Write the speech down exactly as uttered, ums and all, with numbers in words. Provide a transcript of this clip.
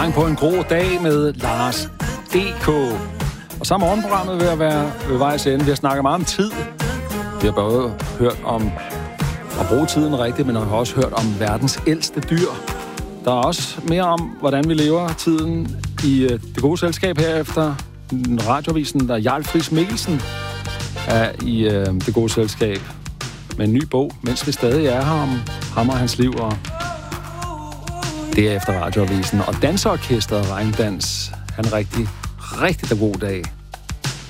Dreng på en grå dag med Lars D K. Og så er morgenprogrammet ved at være ved vejs ende. Vi har snakket meget om tid. Vi har både hørt om at bruge tiden rigtigt, men vi har også hørt om verdens ældste dyr. Der er også mere om, hvordan vi lever tiden i uh, Det Gode Selskab herefter. Radiovisen, der Jarl Friis Mikkelsen er i uh, Det Gode Selskab med en ny bog, mens vi stadig er her om ham og hans liv. Og det er efter Radioavisen. Og danseorkestret Regndans. Han er rigtig, rigtig god dag.